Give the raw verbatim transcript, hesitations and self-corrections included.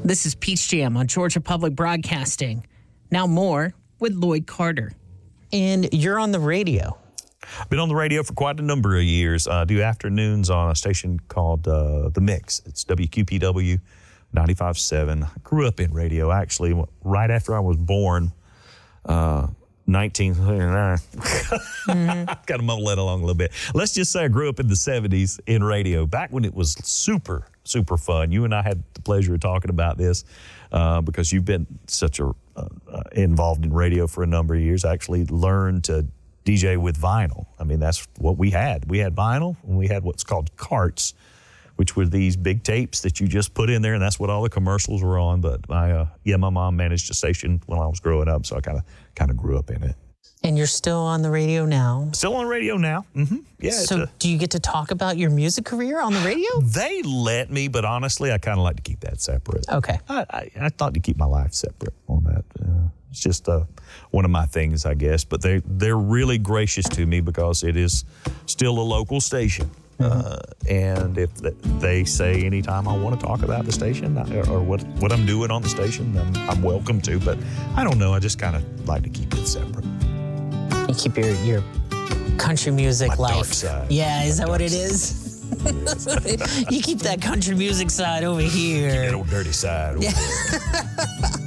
This is Peach Jam on Georgia Public Broadcasting. Now more with Lloyd Carter. And you're on the radio. Been on the radio for quite a number of years. I uh, do afternoons on a station called uh, The Mix. It's W Q P W ninety-five point seven. I grew up in radio, actually, right after I was born, uh, nineteen seventy-nine. Mm-hmm. Got to mumble that along a little bit. Let's just say I grew up in the seventies in radio, back when it was super, super fun. You and I had the pleasure of talking about this uh, because you've been such a uh, involved in radio for a number of years. I actually learned to D J with vinyl. I mean, that's what we had. We had vinyl, and we had what's called carts, which were these big tapes that you just put in there, and that's what all the commercials were on. But my, uh, yeah, my mom managed a station when I was growing up, so I kind of kind of grew up in it. And you're still on the radio now? Still on radio now. Mm-hmm. Yeah. So a, do you get to talk about your music career on the radio? They let me, but honestly, I kind of like to keep that separate. Okay. I, I, I thought to keep my life separate on that. Uh, it's just uh, one of my things, I guess. But they, they're really gracious to me because it is still a local station. Uh, and if they say anytime I want to talk about the station or what what I'm doing on the station, I'm, I'm welcome to. But I don't know. I just kind of like to keep it separate. You keep your, your country music My life. dark side. Yeah, is My that what it is? You keep that country music side over here. Keep that old dirty side over there.